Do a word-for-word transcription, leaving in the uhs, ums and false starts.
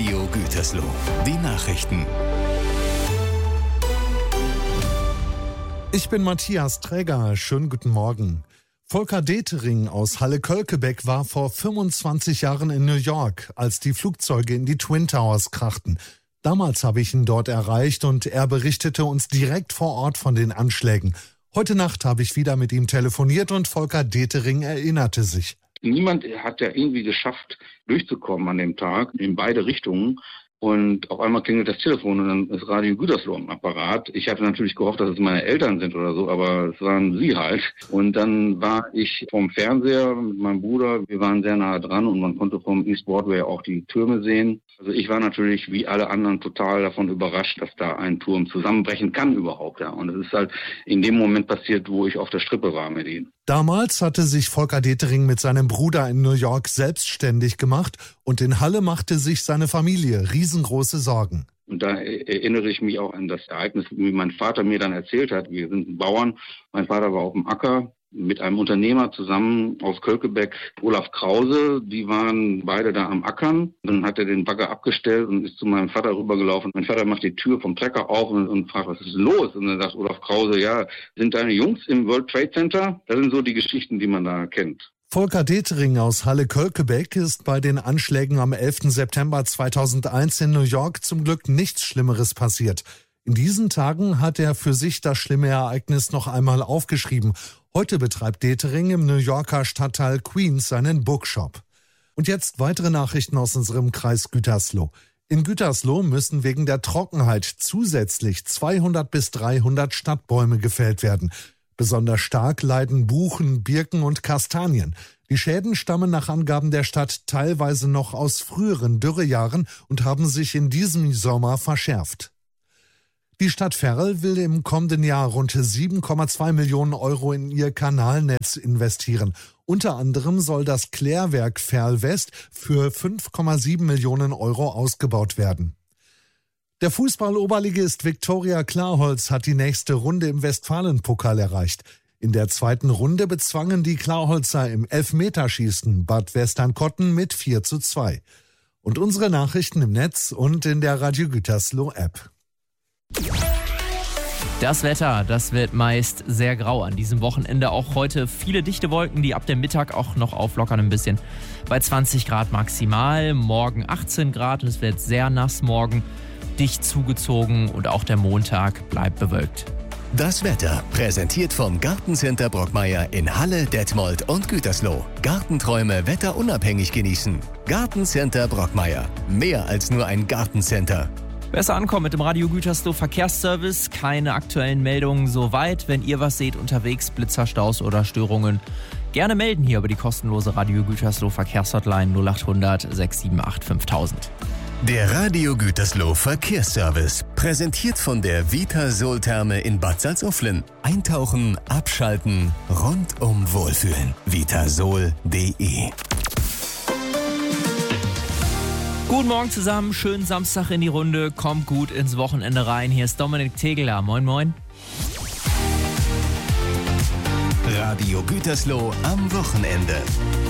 Radio Gütersloh. Die Nachrichten. Ich bin Matthias Träger. Schönen guten Morgen. Volker Detering aus Halle-Kölkebeck war vor fünfundzwanzig Jahren in New York, als die Flugzeuge in die Twin Towers krachten. Damals habe ich ihn dort erreicht und er berichtete uns direkt vor Ort von den Anschlägen. Heute Nacht habe ich wieder mit ihm telefoniert und Volker Detering erinnerte sich. Niemand hat ja irgendwie geschafft, durchzukommen an dem Tag in beide Richtungen. Und auf einmal klingelt das Telefon und dann ist Radio Gütersloh am Apparat. Ich hatte natürlich gehofft, dass es meine Eltern sind oder so, aber es waren sie halt. Und dann war ich vom Fernseher mit meinem Bruder. Wir waren sehr nah dran und man konnte vom East Broadway auch die Türme sehen. Also ich war natürlich wie alle anderen total davon überrascht, dass da ein Turm zusammenbrechen kann überhaupt. Ja. Und es ist halt in dem Moment passiert, wo ich auf der Strippe war mit ihm. Damals hatte sich Volker Detering mit seinem Bruder in New York selbstständig gemacht und in Halle machte sich seine Familie riesengroße Sorgen. Und da erinnere ich mich auch an das Ereignis, wie mein Vater mir dann erzählt hat. Wir sind Bauern. Mein Vater war auf dem Acker mit einem Unternehmer zusammen aus Kölkebeck, Olaf Krause. Die waren beide da am Ackern. Dann hat er den Bagger abgestellt und ist zu meinem Vater rübergelaufen. Mein Vater macht die Tür vom Trecker auf und, und fragt, was ist los? Und dann sagt Olaf Krause, ja, sind deine Jungs im World Trade Center? Das sind so die Geschichten, die man da kennt. Volker Detering aus Halle-Kölkebeck ist bei den Anschlägen am elften September zweitausendeins in New York zum Glück nichts Schlimmeres passiert. In diesen Tagen hat er für sich das schlimme Ereignis noch einmal aufgeschrieben. Heute betreibt Detering im New Yorker Stadtteil Queens seinen Bookshop. Und jetzt weitere Nachrichten aus unserem Kreis Gütersloh. In Gütersloh müssen wegen der Trockenheit zusätzlich zweihundert bis dreihundert Stadtbäume gefällt werden. Besonders stark leiden Buchen, Birken und Kastanien. Die Schäden stammen nach Angaben der Stadt teilweise noch aus früheren Dürrejahren und haben sich in diesem Sommer verschärft. Die Stadt Verl will im kommenden Jahr rund sieben Komma zwei Millionen Euro in ihr Kanalnetz investieren. Unter anderem soll das Klärwerk Verl West für fünf Komma sieben Millionen Euro ausgebaut werden. Der Fußball-Oberligist Viktoria Klarholz hat die nächste Runde im Westfalen-Pokal erreicht. In der zweiten Runde bezwangen die Klarholzer im Elfmeterschießen Bad Westernkotten mit vier zu zwei. Und unsere Nachrichten im Netz und in der Radio Gütersloh App. Das Wetter, das wird meist sehr grau an diesem Wochenende. Auch heute viele dichte Wolken, die ab dem Mittag auch noch auflockern ein bisschen. Bei zwanzig Grad maximal, morgen achtzehn Grad und es wird sehr nass morgen, dicht zugezogen und auch der Montag bleibt bewölkt. Das Wetter präsentiert vom Gartencenter Brockmeier in Halle, Detmold und Gütersloh. Gartenträume wetterunabhängig genießen. Gartencenter Brockmeier. Mehr als nur ein Gartencenter. Besser ankommen mit dem Radio Gütersloh Verkehrsservice. Keine aktuellen Meldungen soweit. Wenn ihr was seht unterwegs, Blitzer, Staus oder Störungen, gerne melden hier über die kostenlose Radio Gütersloh Verkehrshotline null achthundert sechs sieben acht fünftausend. Der Radio Gütersloh Verkehrsservice, präsentiert von der Vitasol-Therme in Bad Salzuflen. Eintauchen, abschalten, rundum wohlfühlen. vitasol punkt de. Guten Morgen zusammen, schönen Samstag in die Runde, kommt gut ins Wochenende rein. Hier ist Dominik Tegeler, moin moin. Radio Gütersloh am Wochenende.